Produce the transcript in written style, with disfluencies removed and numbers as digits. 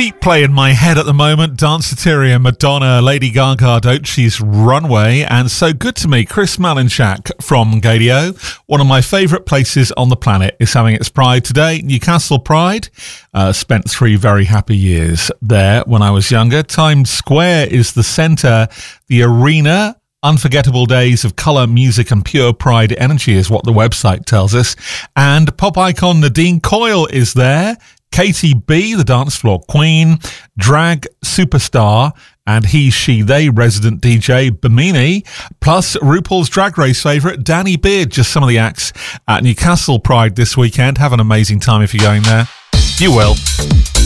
beat play in my head at the moment. Danceteria, Madonna, Lady Gaga, Doechie's Runway, and So Good to Me, Chris Malinchak from Gadio. One of my favourite places on the planet is having its Pride today. Newcastle Pride. Spent 3 very happy years there when I was younger. Times Square is the centre, the arena. Unforgettable days of colour, music and pure pride energy is what the website tells us. And pop icon Nadine Coyle is there. Katie B, the dance floor queen. Drag superstar and he, she, they resident DJ Bimini. Plus RuPaul's Drag Race favourite Danny Beard. Just some of the acts at Newcastle Pride this weekend. Have an amazing time if you're going there. You will.